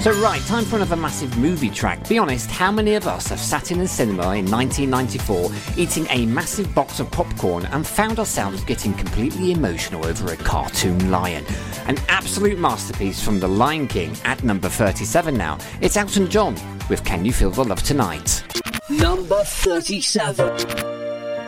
So right, time for another massive movie track. Be honest, how many of us have sat in a cinema in 1994 eating a massive box of popcorn and found ourselves getting completely emotional over a cartoon lion? An absolute masterpiece from The Lion King at number 37 now. It's Elton John with Can You Feel the Love Tonight? Number 37.